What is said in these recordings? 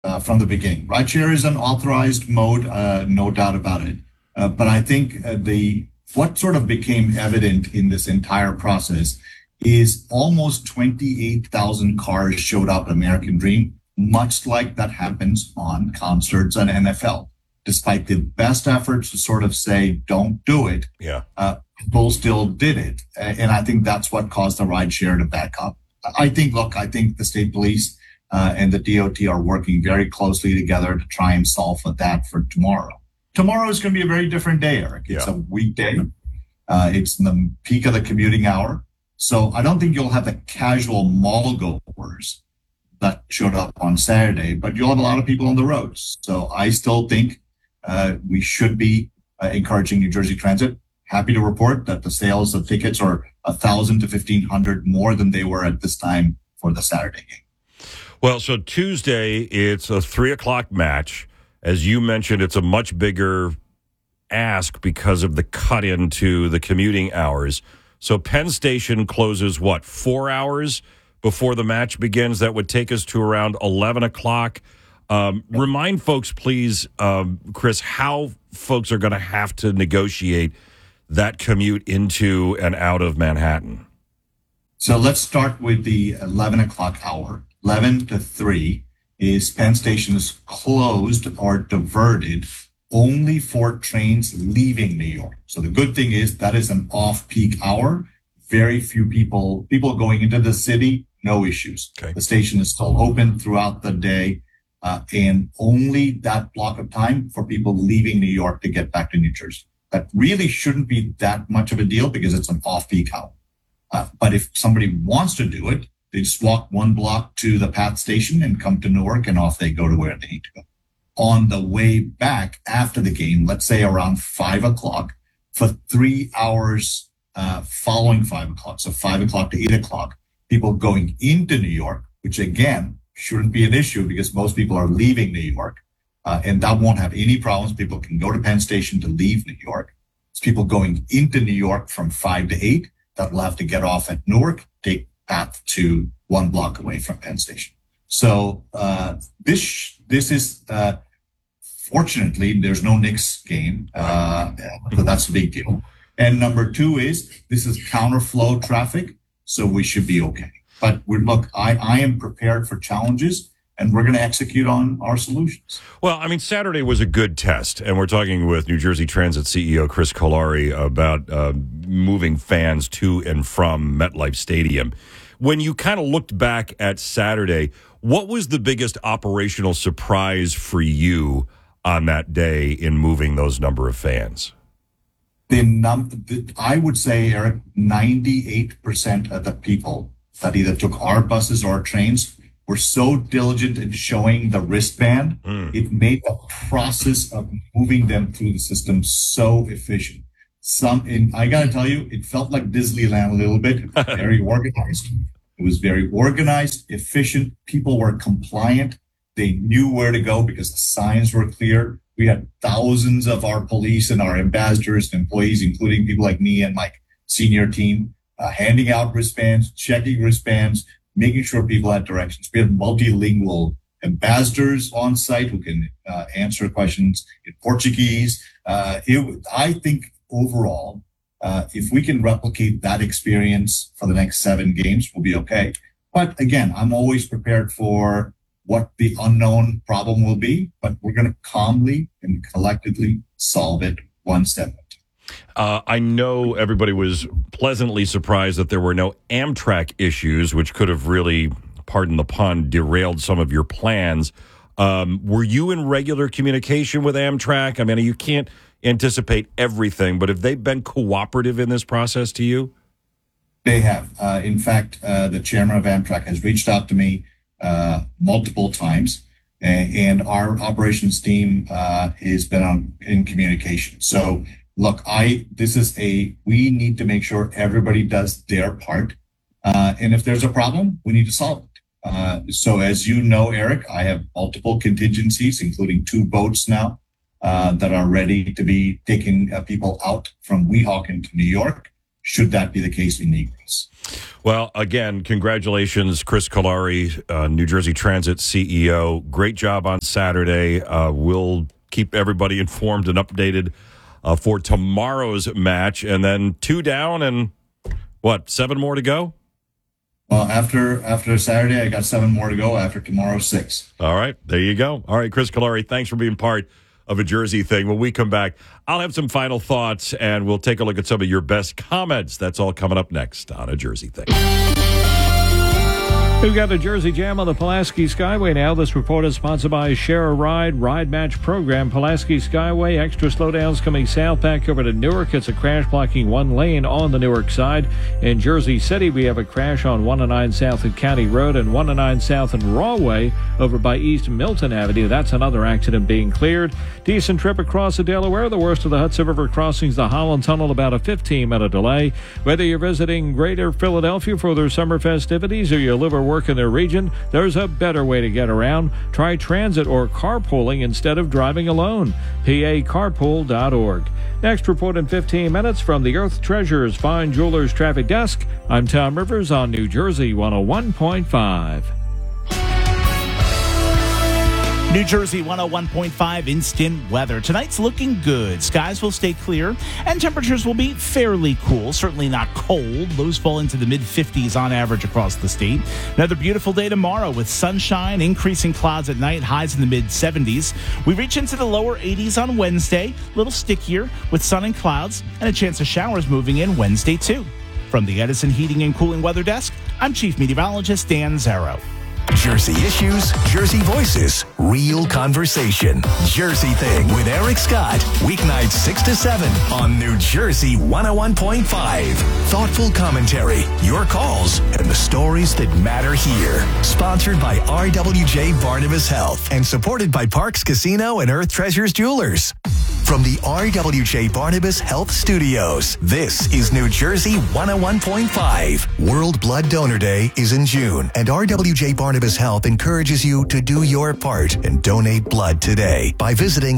from the beginning. Rideshare is an authorized mode, no doubt about it. But I think the what sort of became evident in this entire process is almost 28,000 cars showed up at American Dream, much like that happens on concerts and NFL. Despite the best efforts to sort of say, don't do it, people still did it. And I think that's what caused the rideshare to back up. I think the state police and the DOT are working very closely together to try and solve for that for tomorrow. Tomorrow is going to be a very different day, Eric. It's a weekday. It's in the peak of the commuting hour. So I don't think you'll have the casual mall goers that showed up on Saturday, but you'll have a lot of people on the roads. So I still think we should be encouraging New Jersey Transit. Happy to report that the sales of tickets are 1,000 to 1,500 more than they were at this time for the Saturday game. Well, so Tuesday, it's a 3:00 match. As you mentioned, it's a much bigger ask because of the cut into the commuting hours. So Penn Station closes, 4 hours before the match begins? That would take us to around 11 o'clock. Remind folks, please, Chris, how folks are going to have to negotiate that commute into and out of Manhattan. So let's start with the 11 o'clock hour. 11 to 3 is Penn Station is closed or diverted only for trains leaving New York. So the good thing is that is an off-peak hour. Very few people going into the city, no issues. Okay. The station is still open throughout the day, and only that block of time for people leaving New York to get back to New Jersey. That really shouldn't be that much of a deal because it's an off-peak hour. But if somebody wants to do it, they just walk one block to the PATH station and come to Newark, and off they go to where they need to go. On the way back after the game, let's say around 5 o'clock, for 3 hours following 5 o'clock, so 5 o'clock to 8 o'clock, people going into New York, which again shouldn't be an issue because most people are leaving New York, and that won't have any problems. People can go to Penn Station to leave New York. It's people going into New York from 5 to 8 that will have to get off at Newark, take PATH to 1 block away from Penn Station. So this is fortunately there's no Knicks game, so that's a big deal. And number 2 is this is counterflow traffic, so we should be okay. But I am prepared for challenges, and we're going to execute on our solutions. Well, I mean, Saturday was a good test, and we're talking with New Jersey Transit CEO Chris Kolari about moving fans to and from MetLife Stadium. When you kind of looked back at Saturday, what was the biggest operational surprise for you on that day in moving those number of fans? I would say, Eric, 98% of the people that either took our buses or trains were so diligent in showing the wristband. It made the process of moving them through the system so efficient. I got to tell you, it felt like Disneyland a little bit. Very organized. It was very organized, efficient. People were compliant. They knew where to go because the signs were clear. We had thousands of our police and our ambassadors and employees, including people like me and my senior team, handing out wristbands, checking wristbands, making sure people had directions. We have multilingual ambassadors on site who can answer questions in Portuguese. I think overall, if we can replicate that experience for the next 7 games, we'll be okay. But again, I'm always prepared for what the unknown problem will be, but we're going to calmly and collectively solve it one step at a time. I know everybody was pleasantly surprised that there were no Amtrak issues, which could have really, pardon the pun, derailed some of your plans. Were you in regular communication with Amtrak? I mean, you can't anticipate everything, but have they been cooperative in this process to you? They have. In fact, the chairman of Amtrak has reached out to me multiple times, and our operations team has been in communication. So look, we need to make sure everybody does their part. And if there's a problem, we need to solve it. So as you know, Eric, I have multiple contingencies, including 2 boats now that are ready to be taking people out from Weehawken to New York. should that be the case in Egress. Well, again, congratulations, Chris Kalari, New Jersey Transit CEO. Great job on Saturday. We'll keep everybody informed and updated for tomorrow's match. And then 2 down and, 7 more to go? Well, after Saturday, I got 7 more to go. After tomorrow, 6. All right, there you go. All right, Chris Kalari, thanks for being part of A Jersey Thing. When we come back, I'll have some final thoughts, and we'll take a look at some of your best comments. That's all coming up next on A Jersey Thing. We've got a Jersey Jam on the Pulaski Skyway now. This report is sponsored by Share a Ride Match Program. Pulaski Skyway, extra slowdowns coming south back over to Newark. It's a crash blocking 1 lane on the Newark side. In Jersey City, we have a crash on 109 South at County Road and 109 South and Rawway over by East Milton Avenue. That's another accident being cleared. Decent trip across the Delaware. The worst of the Hudson River crossings, the Holland Tunnel, about a 15-minute delay. Whether you're visiting Greater Philadelphia for their summer festivities or you live or work in their region, there's a better way to get around. Try transit or carpooling instead of driving alone. PACarpool.org. Next report in 15 minutes from the Earth Treasures Fine Jewelers Traffic Desk. I'm Tom Rivers on New Jersey 101.5. New Jersey 101.5 instant weather. Tonight's looking good. Skies will stay clear and temperatures will be fairly cool. Certainly not cold. Lows fall into the mid-50s on average across the state. Another beautiful day tomorrow with sunshine, increasing clouds at night, highs in the mid-70s. We reach into the lower 80s on Wednesday. A little stickier with sun and clouds and a chance of showers moving in Wednesday too. From the Edison Heating and Cooling Weather Desk, I'm Chief Meteorologist Dan Zarrow. Jersey issues, Jersey voices, real conversation. Jersey Thing with Eric Scott. Weeknights 6 to 7 on New Jersey 101.5. Thoughtful commentary, your calls, and the stories that matter here. Sponsored by RWJ Barnabas Health and supported by Parks Casino and Earth Treasures Jewelers. From the RWJ Barnabas Health Studios, this is New Jersey 101.5. World Blood Donor Day is in June, and RWJ Barnabas Health encourages you to do your part and donate blood today by visiting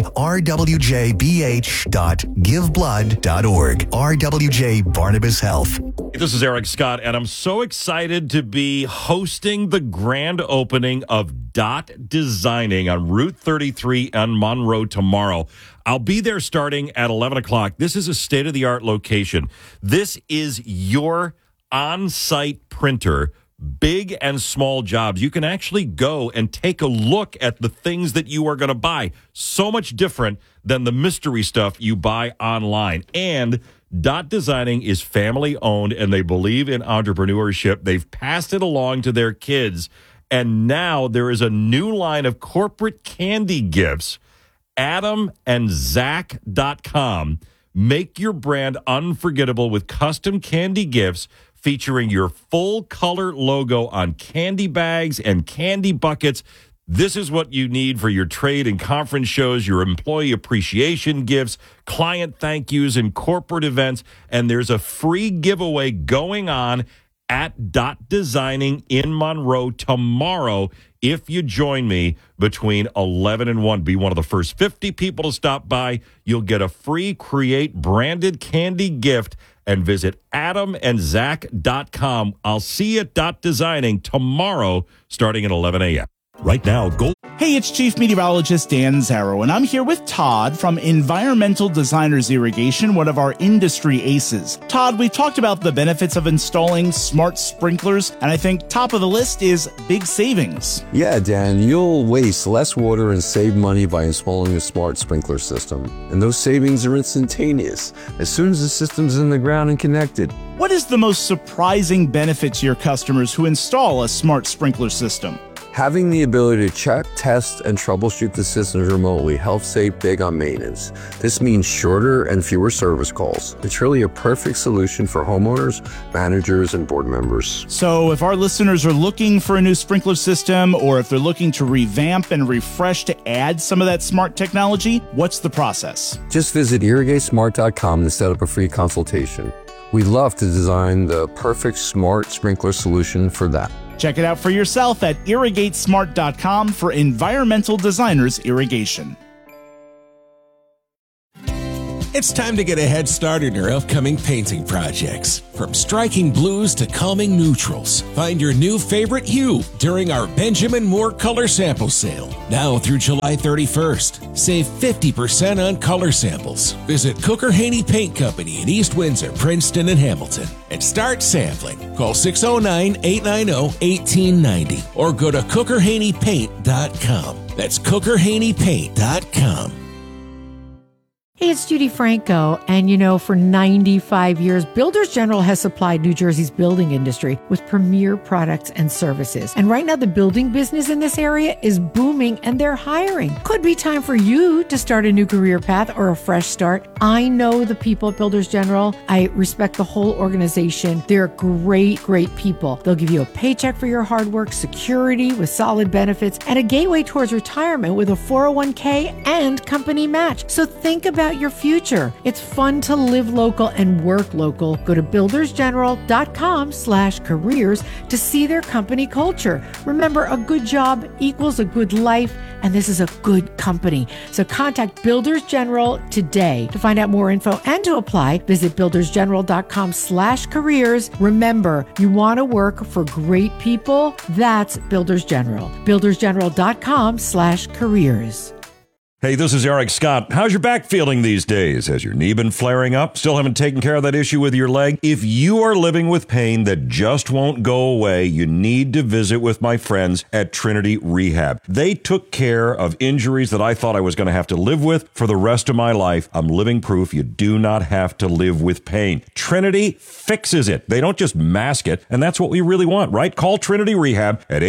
rwjbh.giveblood.org. RWJ Barnabas Health. This is Eric Scott, and I'm so excited to be hosting the grand opening of Dot Designing on Route 33 on Monroe tomorrow. I'll be there starting at 11 o'clock. This is a state-of-the-art location. This is your on-site printer, big and small jobs. You can actually go and take a look at the things that you are going to buy. So much different than the mystery stuff you buy online. And Dot Designing is family-owned, and they believe in entrepreneurship. They've passed it along to their kids. And now there is a new line of corporate candy gifts. AdamandZach.com. Make your brand unforgettable with custom candy gifts featuring your full color logo on candy bags and candy buckets. This is what you need for your trade and conference shows, your employee appreciation gifts, client thank yous, and corporate events. And there's a free giveaway going on at Dot Designing in Monroe tomorrow. If you join me between 11 and 1, be one of the first 50 people to stop by. You'll get a free Create branded candy gift and visit AdamandZach.com. I'll see you at Dot Designing tomorrow starting at 11 a.m. Right now, go. Hey, it's Chief Meteorologist Dan Zarrow, and I'm here with Todd from Environmental Designers Irrigation, one of our industry aces. Todd, we've talked about the benefits of installing smart sprinklers, and I think top of the list is big savings. Yeah, Dan, you'll waste less water and save money by installing a smart sprinkler system. And those savings are instantaneous as soon as the system's in the ground and connected. What is the most surprising benefit to your customers who install a smart sprinkler system? Having the ability to check, test, and troubleshoot the systems remotely helps save big on maintenance. This means shorter and fewer service calls. It's really a perfect solution for homeowners, managers, and board members. So if our listeners are looking for a new sprinkler system, or if they're looking to revamp and refresh to add some of that smart technology, what's the process? Just visit irrigatesmart.com to set up a free consultation. We'd love to design the perfect smart sprinkler solution for that. Check it out for yourself at irrigatesmart.com for Environmental Designers Irrigation. It's time to get a head start in your upcoming painting projects. From striking blues to calming neutrals, find your new favorite hue during our Benjamin Moore Color Sample Sale. Now through July 31st. Save 50% on color samples. Visit Cooker Haney Paint Company in East Windsor, Princeton, and Hamilton and start sampling. Call 609-890-1890 or go to cookerhaneypaint.com. That's cookerhaneypaint.com. Hey, it's Judy Franco, and for 95 years, Builders General has supplied New Jersey's building industry with premier products and services. And right now, the building business in this area is booming, and they're hiring. Could be time for you to start a new career path or a fresh start. I know the people at Builders General. I respect the whole organization. They're great, great people. They'll give you a paycheck for your hard work, security with solid benefits, and a gateway towards retirement with a 401k and company match. So think about your future. It's fun to live local and work local. Go to buildersgeneral.com/careers to see their company culture. Remember, a good job equals a good life, and this is a good company. So contact Builders General today. To find out more info and to apply, visit buildersgeneral.com/careers. Remember, you want to work for great people? That's Builders General. buildersgeneral.com/careers. Hey, this is Eric Scott. How's your back feeling these days? Has your knee been flaring up? Still haven't taken care of that issue with your leg? If you are living with pain that just won't go away, you need to visit with my friends at Trinity Rehab. They took care of injuries that I thought I was going to have to live with for the rest of my life. I'm living proof you do not have to live with pain. Trinity fixes it. They don't just mask it, and that's what we really want, right? Call Trinity Rehab at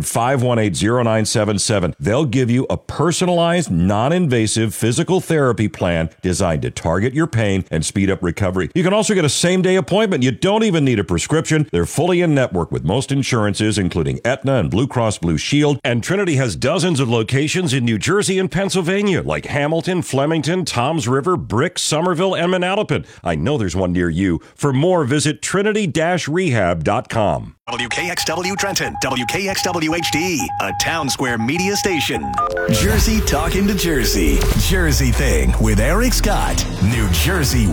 800-518-0977. They'll give you a personalized, non-invasive physical therapy plan designed to target your pain and speed up recovery. You can also get a same-day appointment. You don't even need a prescription. They're fully in network with most insurances, including Aetna and Blue Cross Blue Shield. And Trinity has dozens of locations in New Jersey and Pennsylvania, like Hamilton, Flemington, Toms River, Brick, Somerville, and Manalapan. I know there's one near you. For more, visit trinity-rehab.com. WKXW Trenton, WKXW HD, a Town Square media station. Jersey talking to Jersey. Jersey Thing with Eric Scott, New Jersey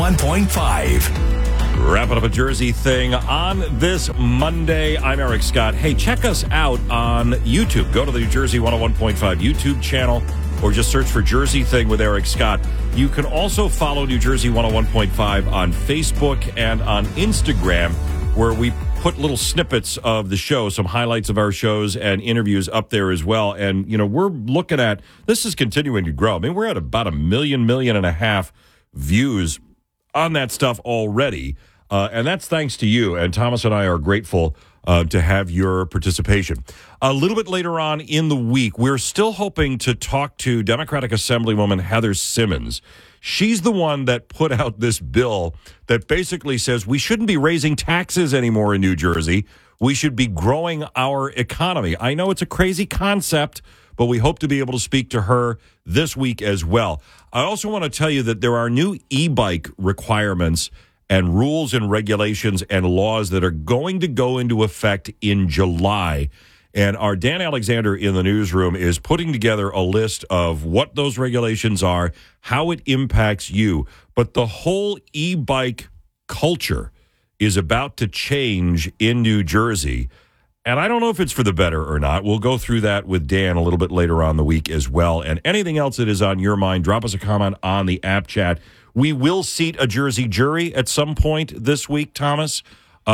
101.5. Wrapping up a Jersey Thing on this Monday. I'm Eric Scott. Hey, check us out on YouTube. Go to the New Jersey 101.5 YouTube channel or just search for Jersey Thing with Eric Scott. You can also follow New Jersey 101.5 on Facebook and on Instagram, where we put little snippets of the show, some highlights of our shows and interviews up there as well. And, we're looking at, this is continuing to grow. I mean, we're at about 1.5 million views on that stuff already. And that's thanks to you. And Thomas and I are grateful to have your participation. A little bit later on in the week, we're still hoping to talk to Democratic Assemblywoman Heather Simmons. She's the one that put out this bill that basically says we shouldn't be raising taxes anymore in New Jersey. We should be growing our economy. I know it's a crazy concept, but we hope to be able to speak to her this week as well. I also want to tell you that there are new e-bike requirements and rules and regulations and laws that are going to go into effect in July. And our Dan Alexander in the newsroom is putting together a list of what those regulations are, how it impacts you. But the whole e-bike culture is about to change in New Jersey. And I don't know if it's for the better or not. We'll go through that with Dan a little bit later on the week as well. And anything else that is on your mind, drop us a comment on the app chat. We will seat a Jersey jury at some point this week, Thomas.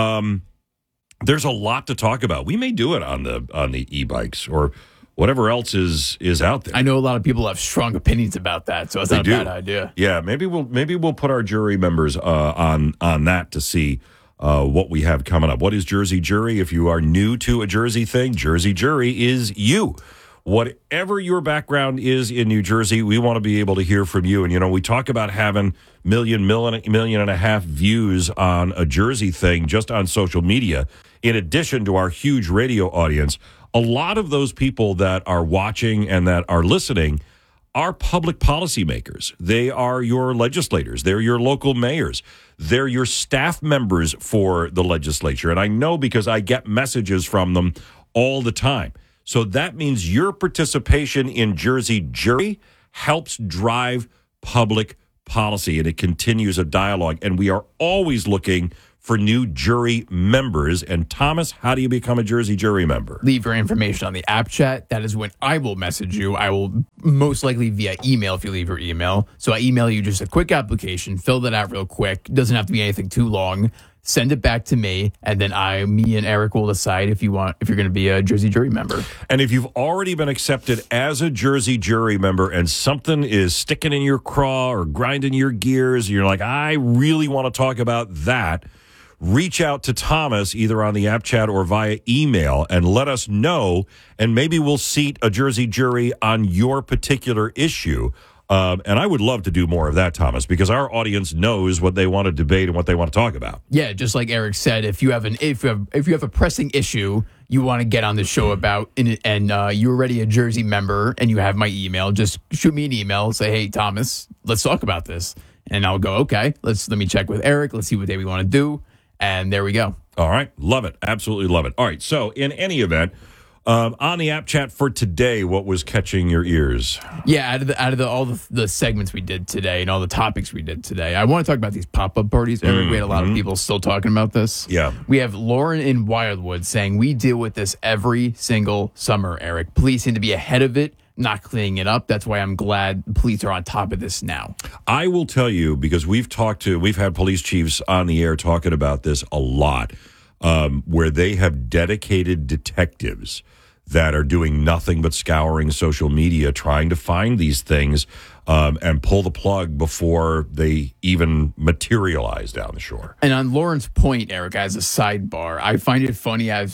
There's a lot to talk about. We may do it on the e-bikes or whatever else is out there. I know a lot of people have strong opinions about that, so it's not a bad idea. Yeah, maybe we'll put our jury members on that to see what we have coming up. What is Jersey Jury? If you are new to a Jersey Thing, Jersey Jury is you. Whatever your background is in New Jersey, we want to be able to hear from you. And, we talk about having million and a half views on a Jersey Thing just on social media, in addition to our huge radio audience. A lot of those people that are watching and that are listening are public policymakers. They are your legislators. They're your local mayors. They're your staff members for the legislature. And I know because I get messages from them all the time. So that means your participation in Jersey Jury helps drive public policy, and it continues a dialogue. And we are always looking for new jury members. And Thomas, how do you become a Jersey jury member? Leave your information on the app chat. That is when I will message you. I will most likely via email if you leave your email. So I email you just a quick application, fill that out real quick. Doesn't have to be anything too long. Send it back to me, and then me and Eric will decide if you're going to be a Jersey jury member. And if you've already been accepted as a Jersey jury member and something is sticking in your craw or grinding your gears, you're like, I really want to talk about that, reach out to Thomas either on the app chat or via email and let us know, and maybe we'll seat a Jersey jury on your particular issue. And I would love to do more of that, Thomas, because our audience knows what they want to debate and what they want to talk about. Yeah, just like Eric said, if you have a pressing issue you want to get on the show about, and you're already a Jersey member and you have my email, just shoot me an email, say, hey, Thomas, let's talk about this. And I'll go, okay, let me check with Eric. Let's see what day we want to do. And there we go. All right. Love it. Absolutely love it. All right. So in any event, on the app chat for today, what was catching your ears? Yeah, out of all the segments we did today and all the topics we did today, I want to talk about these pop-up parties. Eric, we had a lot of people still talking about this. Yeah. We have Lauren in Wildwood saying, we deal with this every single summer, Eric. Police seem to be ahead of it, not cleaning it up. That's why I'm glad the police are on top of this now. I will tell you, because we've had police chiefs on the air talking about this a lot, where they have dedicated detectives that are doing nothing but scouring social media, trying to find these things and pull the plug before they even materialize down the shore. And on Lauren's point, Eric, as a sidebar, I find it funny I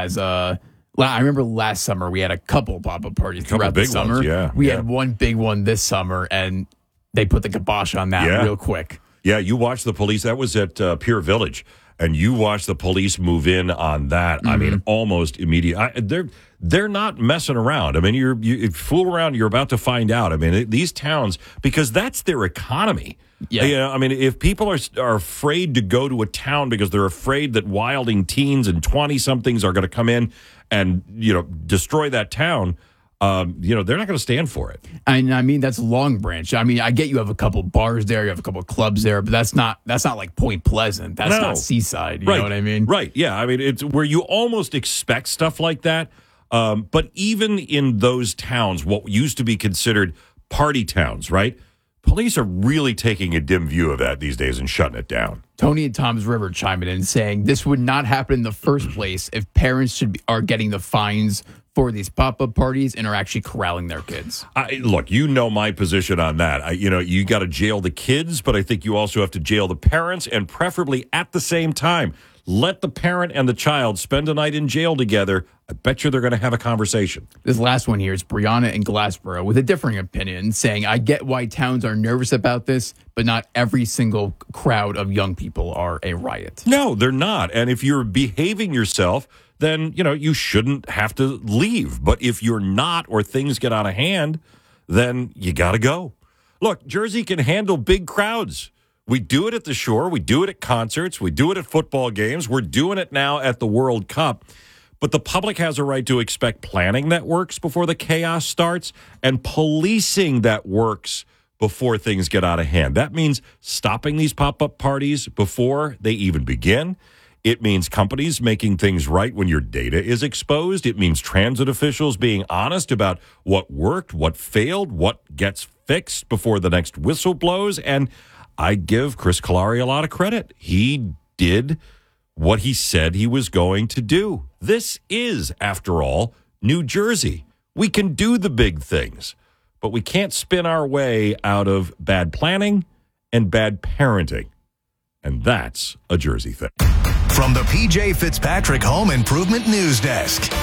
remember last summer we had a couple pop-up parties throughout the summer. Ones, yeah. We had one big one this summer, and they put the kibosh on that real quick. Yeah, you watched the police. That was at Pier Village, and you watched the police move in on that. Mm-hmm. I mean, almost immediate. They're not messing around. I mean, you fool around, you're about to find out. I mean, these towns, because that's their economy. Yeah. You know, I mean, if people are afraid to go to a town because they're afraid that wilding teens and 20-somethings are going to come in and, destroy that town, they're not going to stand for it. And I mean, that's Long Branch. I mean, I get you have a couple bars there, you have a couple clubs there, but that's not like Point Pleasant. That's not Seaside. You know what I mean? Right. Yeah. I mean, it's where you almost expect stuff like that. But even in those towns, what used to be considered party towns, right? Police are really taking a dim view of that these days and shutting it down. Tony and Tom's River chiming in saying this would not happen in the first place if parents are getting the fines for these pop-up parties and are actually corralling their kids. Look, my position on that. You got to jail the kids, but I think you also have to jail the parents, and preferably at the same time. Let the parent and the child spend a night in jail together. I bet you they're going to have a conversation. This last one here is Brianna in Glassboro with a differing opinion, saying, I get why towns are nervous about this, but not every single crowd of young people are a riot. No, they're not. And if you're behaving yourself, then, you shouldn't have to leave. But if you're not, or things get out of hand, then you got to go. Look, Jersey can handle big crowds. We do it at the shore. We do it at concerts. We do it at football games. We're doing it now at the World Cup. But the public has a right to expect planning that works before the chaos starts and policing that works before things get out of hand. That means stopping these pop-up parties before they even begin. It means companies making things right when your data is exposed. It means transit officials being honest about what worked, what failed, what gets fixed before the next whistle blows. And I give Chris Kalari a lot of credit. He did what he said he was going to do. This is, after all, New Jersey. We can do the big things, but we can't spin our way out of bad planning and bad parenting. And that's a Jersey thing. From the PJ Fitzpatrick Home Improvement News Desk.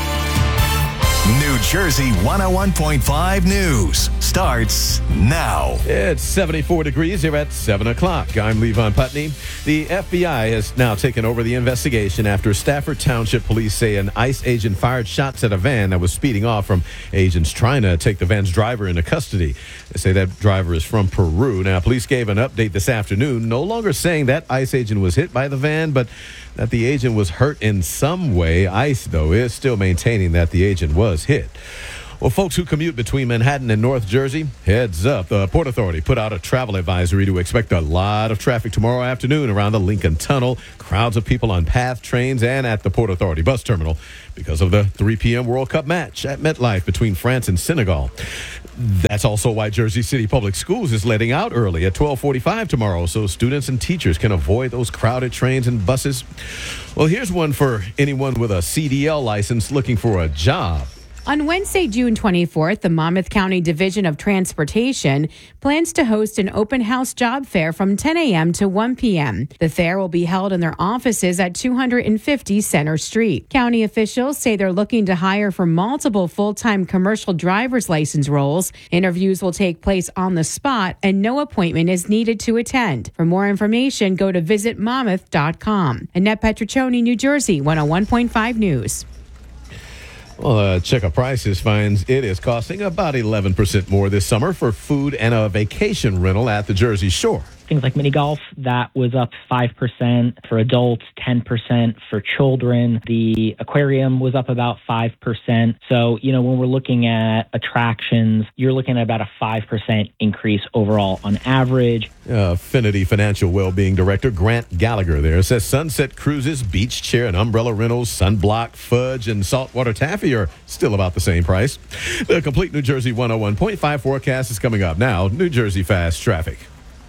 New Jersey 101.5 News starts now. It's 74 degrees here at 7 o'clock. I'm Levon Putney. The FBI has now taken over the investigation after Stafford Township police say an ICE agent fired shots at a van that was speeding off from agents trying to take the van's driver into custody. They say that driver is from Peru. Now, police gave an update this afternoon, no longer saying that ICE agent was hit by the van, but that the agent was hurt in some way. ICE, though, is still maintaining that the agent was hit. Well, folks who commute between Manhattan and North Jersey, heads up. The Port Authority put out a travel advisory to expect a lot of traffic tomorrow afternoon around the Lincoln Tunnel. Crowds of people on PATH trains and at the Port Authority bus terminal because of the 3 p.m. World Cup match at MetLife between France and Senegal. That's also why Jersey City Public Schools is letting out early at 12:45 tomorrow so students and teachers can avoid those crowded trains and buses. Well, here's one for anyone with a CDL license looking for a job. On Wednesday, June 24th, the Monmouth County Division of Transportation plans to host an open house job fair from 10 a.m. to 1 p.m. The fair will be held in their offices at 250 Center Street. County officials say they're looking to hire for multiple full-time commercial driver's license roles. Interviews will take place on the spot and no appointment is needed to attend. For more information, go to visitmonmouth.com. Annette Petriccioni, New Jersey, 101.5 News. Well, check of prices finds it is costing about 11% more this summer for food and a vacation rental at the Jersey Shore. Things like mini golf, that was up 5% for adults, 10% for children. The aquarium was up about 5%. So, when we're looking at attractions, you're looking at about a 5% increase overall on average. Affinity Financial Wellbeing Director Grant Gallagher there says Sunset Cruises, beach chair and umbrella rentals, sunblock, fudge, and saltwater taffy are still about the same price. The complete New Jersey 101.5 forecast is coming up now. New Jersey Fast Traffic.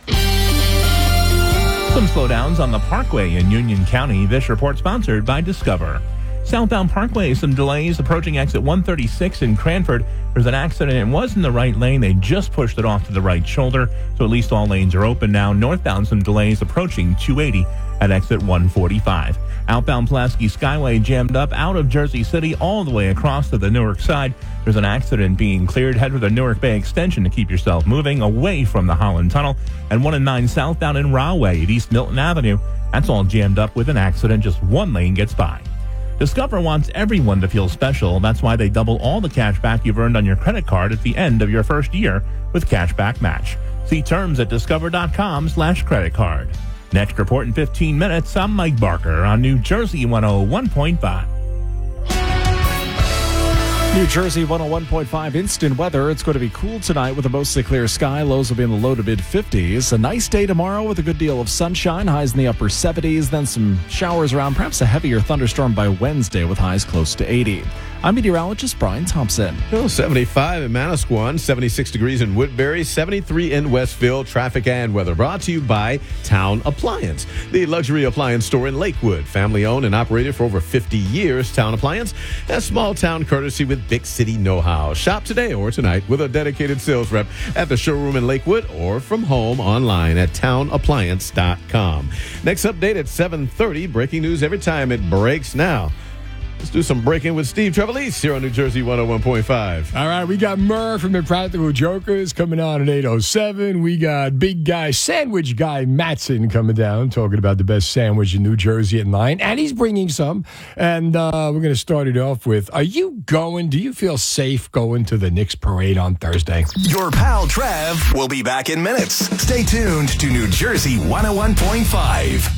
Some slowdowns on the Parkway in Union County. This report sponsored by Discover. Southbound Parkway, some delays approaching exit 136 in Cranford. There's an accident. It was in the right lane. They just pushed it off to the right shoulder, so at least all lanes are open now. Northbound, some delays approaching 280 at exit 145. Outbound Pulaski Skyway jammed up out of Jersey City all the way across to the Newark side. There's an accident being cleared. Head for the Newark Bay Extension to keep yourself moving away from the Holland Tunnel. And 1 and 9 southbound in Rahway at East Milton Avenue. That's all jammed up with an accident. Just one lane gets by. Discover wants everyone to feel special. That's why they double all the cash back you've earned on your credit card at the end of your first year with Cashback Match. See terms at discover.com/credit card. Next report in 15 minutes, I'm Mike Barker on New Jersey 101.5. New Jersey 101.5 instant weather. It's going to be cool tonight with a mostly clear sky. Lows will be in the low to mid 50s. A nice day tomorrow with a good deal of sunshine. Highs in the upper 70s. Then some showers around. Perhaps a heavier thunderstorm by Wednesday with highs close to 80. I'm meteorologist Brian Thompson. 75 in Manasquan, 76 degrees in Woodbury, 73 in Westfield. Traffic and weather brought to you by Town Appliance, the luxury appliance store in Lakewood. Family owned and operated for over 50 years. Town Appliance, a small town courtesy with big city know-how. Shop today or tonight with a dedicated sales rep at the showroom in Lakewood or from home online at townappliance.com. Next update at 7:30. Breaking news every time it breaks now. Let's do some breaking with Steve Trevelise here on New Jersey 101.5. All right, we got Murr from the Practical Jokers coming on at 8:07. We got big guy, sandwich guy Mattson coming down, talking about the best sandwich in New Jersey at 9. And he's bringing some. And we're going to start it off with, do you feel safe going to the Knicks parade on Thursday? Your pal Trev will be back in minutes. Stay tuned to New Jersey 101.5.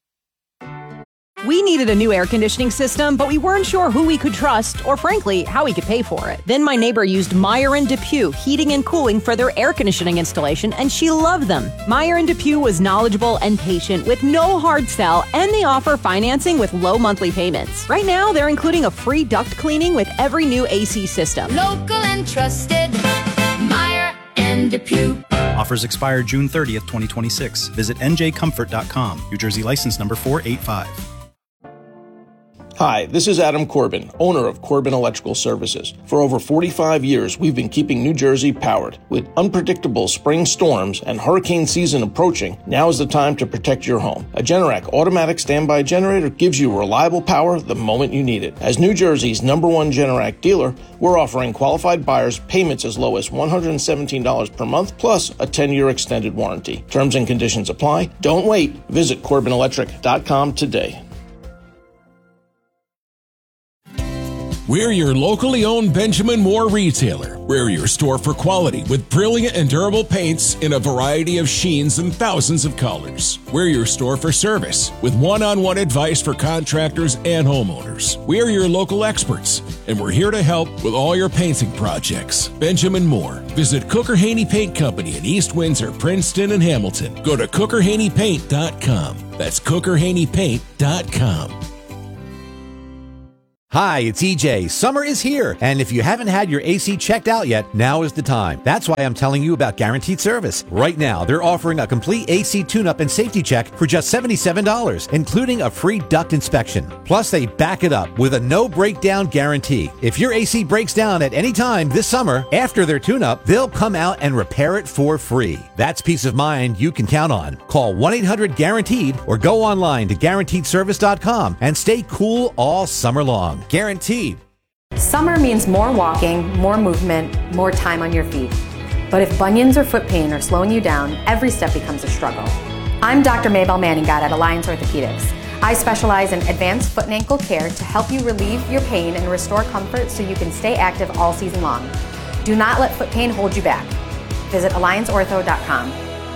We needed a new air conditioning system, but we weren't sure who we could trust or, frankly, how we could pay for it. Then my neighbor used Meyer & DePuy Heating and Cooling for their air conditioning installation, and she loved them. Meyer & DePuy was knowledgeable and patient with no hard sell, and they offer financing with low monthly payments. Right now, they're including a free duct cleaning with every new AC system. Local and trusted, Meyer & DePuy. Offers expire June 30th, 2026. Visit njcomfort.com. New Jersey license number 485. Hi, this is Adam Corbin, owner of Corbin Electrical Services. For over 45 years, we've been keeping New Jersey powered. With unpredictable spring storms and hurricane season approaching, now is the time to protect your home. A Generac automatic standby generator gives you reliable power the moment you need it. As New Jersey's #1 Generac dealer, we're offering qualified buyers payments as low as $117 per month, plus a 10-year extended warranty. Terms and conditions apply. Don't wait. Visit CorbinElectric.com today. We're your locally owned Benjamin Moore retailer. We're your store for quality with brilliant and durable paints in a variety of sheens and thousands of colors. We're your store for service with one-on-one advice for contractors and homeowners. We're your local experts, and we're here to help with all your painting projects. Benjamin Moore. Visit Cooker Haney Paint Company in East Windsor, Princeton, and Hamilton. Go to CookerHaneyPaint.com. That's CookerHaneyPaint.com. Hi, it's EJ. Summer is here, and if you haven't had your AC checked out yet, now is the time. That's why I'm telling you about Guaranteed Service. Right now, they're offering a complete AC tune-up and safety check for just $77, including a free duct inspection. Plus, they back it up with a no-breakdown guarantee. If your AC breaks down at any time this summer, after their tune-up, they'll come out and repair it for free. That's peace of mind you can count on. Call 1-800-GUARANTEED or go online to GuaranteedService.com and stay cool all summer long. Guaranteed. Summer means more walking, more movement, more time on your feet. But if bunions or foot pain are slowing you down, every step becomes a struggle. I'm Dr. Maybelle Manningat at Alliance Orthopedics. I specialize in advanced foot and ankle care to help you relieve your pain and restore comfort so you can stay active all season long. Do not let foot pain hold you back. Visit AllianceOrtho.com.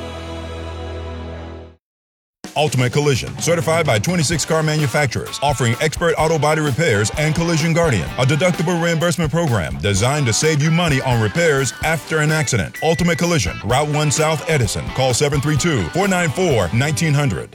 Ultimate Collision, certified by 26 car manufacturers, offering expert auto body repairs and Collision Guardian, a deductible reimbursement program designed to save you money on repairs after an accident. Ultimate Collision, Route 1 South Edison. Call 732-494-1900.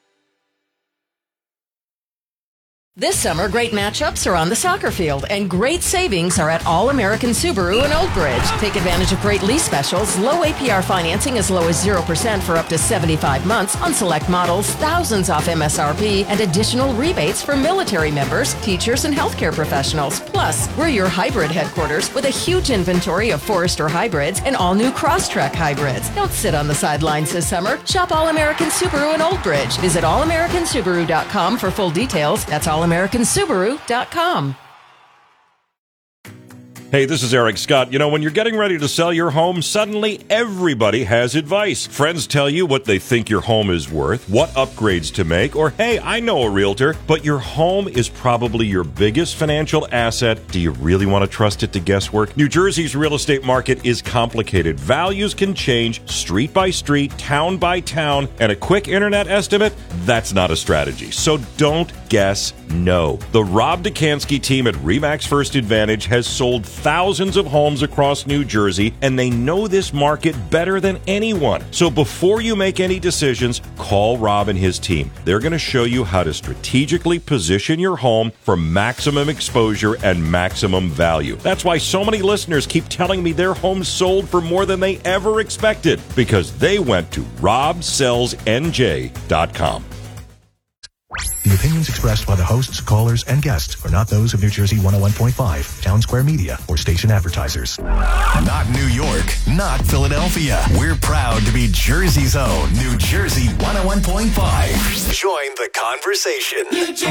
This summer, great matchups are on the soccer field, and great savings are at All American Subaru in Old Bridge. Take advantage of great lease specials, low APR financing as low as 0% for up to 75 months on select models, thousands off MSRP, and additional rebates for military members, teachers, and healthcare professionals. Plus, we're your hybrid headquarters with a huge inventory of Forester hybrids and all new Crosstrek hybrids. Don't sit on the sidelines this summer. Shop All American Subaru in Old Bridge. Visit allamericansubaru.com for full details. That's allamericansubaru.com. Hey, this is Eric Scott. You know, when you're getting ready to sell your home, suddenly everybody has advice. Friends tell you what they think your home is worth, what upgrades to make, or, hey, I know a realtor, but your home is probably your biggest financial asset. Do you really want to trust it to guesswork? New Jersey's real estate market is complicated. Values can change street by street, town by town, and a quick internet estimate, that's not a strategy. So don't guess no. The Rob Dukansky team at RE/MAX First Advantage has sold thousands of homes across New Jersey, and they know this market better than anyone. So before you make any decisions, call Rob and his team. They're going to show you how to strategically position your home for maximum exposure and maximum value. That's why so many listeners keep telling me their homes sold for more than they ever expected, because they went to robsellsnj.com. The opinions expressed by the hosts, callers, and guests are not those of New Jersey 101.5, Town Square Media, or station advertisers. Not New York, not Philadelphia. We're proud to be Jersey's own New Jersey 101.5. Join the conversation. New Jersey.